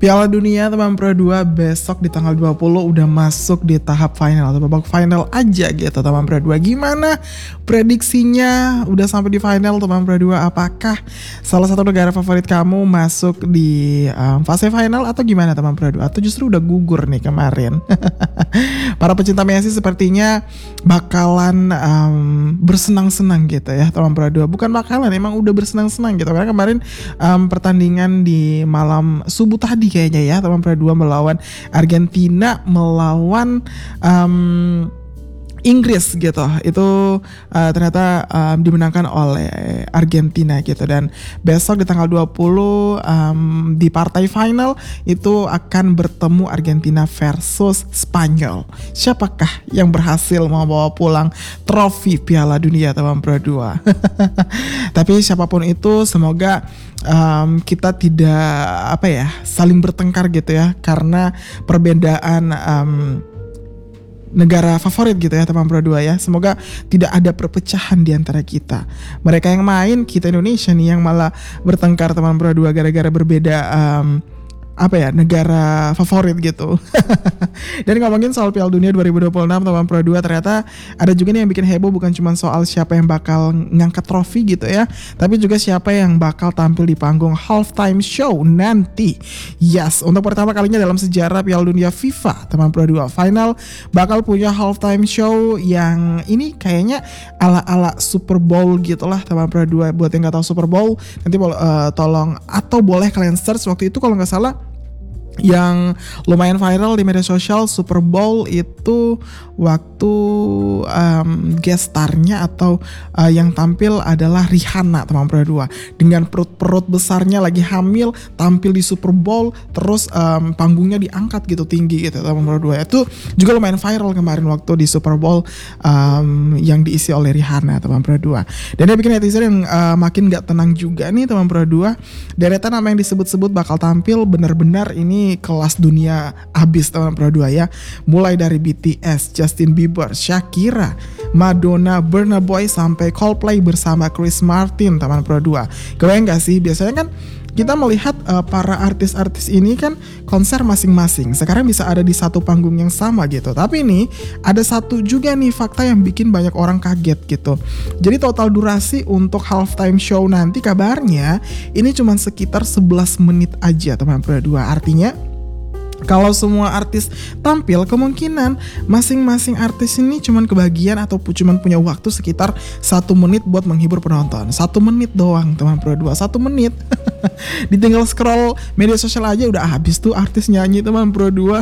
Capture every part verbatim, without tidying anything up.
Piala Dunia teman Pro dua besok di tanggal dua puluh udah masuk di tahap final atau babak final aja gitu teman Pro dua. Gimana prediksinya udah sampai di final teman Pro dua? Apakah salah satu negara favorit kamu masuk di um, fase final atau gimana teman Pro dua? Atau justru udah gugur nih kemarin? Para pecinta Messi sepertinya bakalan um, bersenang-senang gitu ya teman Pro dua. Bukan bakalan, emang udah bersenang-senang gitu. Karena kemarin um, pertandingan di malam subuh tadi kayaknya ya teman Pro dua melawan Argentina, melawan um, Inggris gitu. Itu uh, ternyata um, dimenangkan oleh Argentina gitu. Dan besok di tanggal dua puluh um, di partai final itu akan bertemu Argentina versus Spanyol. Siapakah yang berhasil membawa pulang trofi Piala Dunia teman Pro dua? Tapi siapapun itu semoga um, kita tidak apa ya saling bertengkar gitu ya, karena perbedaan um, negara favorit gitu ya teman Pro dua ya. Semoga tidak ada perpecahan di antara kita. Mereka yang main, kita Indonesia nih yang malah bertengkar teman Pro dua gara-gara berbeda um, apa ya negara favorit gitu. Dan ngomongin soal Piala Dunia dua ribu dua puluh enam teman Pro dua, ternyata ada juga nih yang bikin heboh, bukan cuma soal siapa yang bakal ngangkat trofi gitu ya, tapi juga siapa yang bakal tampil di panggung halftime show nanti. Yes, untuk pertama kalinya dalam sejarah Piala Dunia FIFA teman Pro dua final bakal punya halftime show yang ini kayaknya ala-ala Super Bowl gitulah teman Pro dua. Buat yang nggak tahu Super Bowl, nanti uh, tolong atau boleh kalian search. Waktu itu kalau nggak salah yang lumayan viral di media sosial, Super Bowl itu waktu um, guest starnya atau uh, yang tampil adalah Rihanna teman Pro dua, dengan perut-perut besarnya lagi hamil tampil di Super Bowl, terus um, panggungnya diangkat gitu tinggi gitu teman Pro dua. Itu juga lumayan viral kemarin waktu di Super Bowl um, yang diisi oleh Rihanna teman Pro dua. Dan dia bikin netizen yang uh, makin gak tenang juga nih teman Pro dua. Deretan nama yang disebut-sebut bakal tampil benar-benar ini kelas dunia abis teman Pro dua ya. Mulai dari B T S, Justin Bieber, Shakira, Madonna, Burna Boy, sampai Coldplay bersama Chris Martin teman Pro dua. Kebayang gak sih, biasanya kan kita melihat uh, para artis-artis ini kan konser masing-masing, sekarang bisa ada di satu panggung yang sama gitu. Tapi ini ada satu juga nih fakta yang bikin banyak orang kaget gitu. Jadi total durasi untuk halftime show nanti kabarnya ini cuma sekitar sebelas menit aja teman Pro dua. Artinya kalau semua artis tampil, kemungkinan masing-masing artis ini cuman kebagian atau cuman punya waktu sekitar satu menit buat menghibur penonton. Satu menit doang teman Pro dua, satu menit. Ditinggal scroll media sosial aja udah habis tuh artis nyanyi teman Pro dua.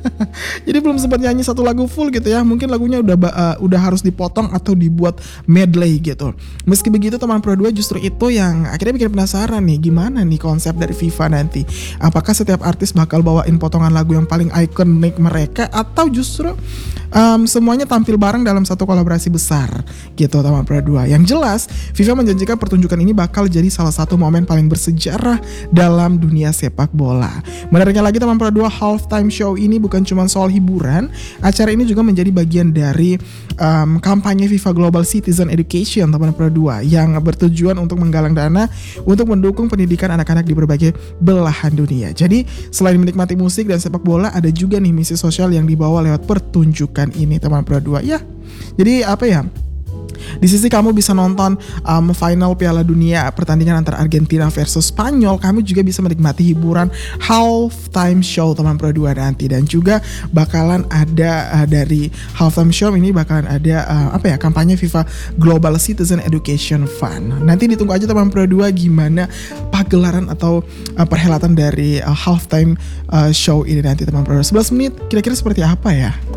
Jadi belum sempat nyanyi satu lagu full gitu ya. Mungkin lagunya udah uh, udah harus dipotong atau dibuat medley gitu. Meski begitu teman Pro dua, justru itu yang akhirnya bikin penasaran nih, gimana nih konsep dari FIFA nanti. Apakah setiap artis bakal bawain potongan lagu yang paling ikonik mereka, atau justru um, semuanya tampil bareng dalam satu kolaborasi besar gitu teman Pro dua. Yang jelas FIFA menjanjikan pertunjukan ini bakal jadi salah satu momen paling bersejarah dalam dunia sepak bola. Menariknya lagi teman Pro dua, halftime show ini bukan cuma soal hiburan. Acara ini juga menjadi bagian dari um, kampanye FIFA Global Citizen Education teman Pro dua, yang bertujuan untuk menggalang dana untuk mendukung pendidikan anak-anak di berbagai belahan dunia. Jadi selain menikmati musik dan sepak bola, ada juga nih misi sosial yang dibawa lewat pertunjukan ini teman Pro dua ya. Jadi apa ya, di sisi kamu bisa nonton um, final Piala Dunia, pertandingan antara Argentina versus Spanyol, kamu juga bisa menikmati hiburan halftime show teman Pro dua nanti. Dan juga bakalan ada uh, dari halftime show ini bakalan ada uh, apa ya, kampanye FIFA Global Citizen Education Fund. Nanti ditunggu aja teman Pro dua gimana pagelaran atau uh, perhelatan dari uh, halftime uh, show ini nanti teman Pro dua. sebelas menit kira-kira seperti apa ya?